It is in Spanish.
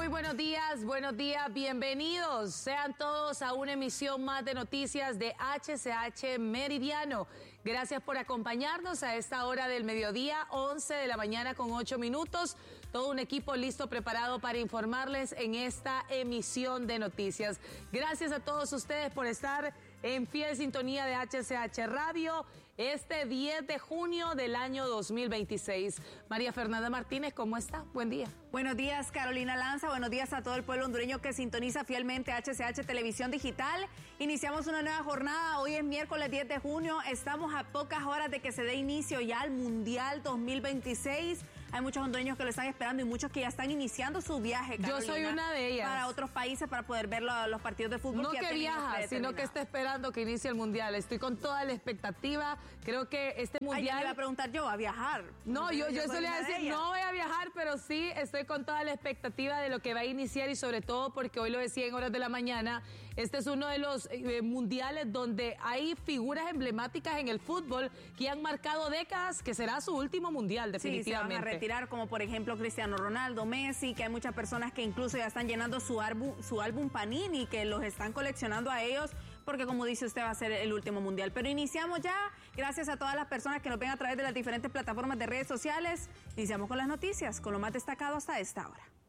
Muy buenos días, bienvenidos. Sean todos a una emisión más de noticias de HCH Meridiano. Gracias por acompañarnos a esta hora del mediodía, 11 de la mañana con 8 minutos. Todo un equipo listo, preparado para informarles en esta emisión de noticias. Gracias a todos ustedes por estar en fiel sintonía de HCH Radio este 10 de junio del año 2026. María Fernanda Martínez, ¿cómo está? Buen día. Buenos días, Carolina Lanza. Buenos días a todo el pueblo hondureño que sintoniza fielmente HCH Televisión Digital. Iniciamos una nueva jornada. Hoy es miércoles 10 de junio. Estamos a pocas horas de que se dé inicio ya al Mundial 2026. Hay muchos hondureños que lo están esperando y muchos que ya están iniciando su viaje, Carolina. Yo soy una de ellas. Para otros países, para poder ver los partidos de fútbol. No que viaja, sino que está esperando que inicie el Mundial. Estoy con toda la expectativa. Creo que este Mundial... Ay, yo le iba a preguntar yo, ¿a viajar? No, yo solía decir, no voy a viajar, pero sí estoy con toda la expectativa de lo que va a iniciar y sobre todo porque hoy lo decía en horas de la mañana, este es uno de los mundiales donde hay figuras emblemáticas en el fútbol que han marcado décadas, que será su último mundial definitivamente. Sí, se van a retirar, como por ejemplo Cristiano Ronaldo, Messi, que hay muchas personas que incluso ya están llenando su álbum Panini, que los están coleccionando a ellos, porque como dice usted va a ser el último mundial. Pero iniciamos ya, gracias a todas las personas que nos ven a través de las diferentes plataformas de redes sociales. Iniciamos con las noticias, con lo más destacado hasta esta hora.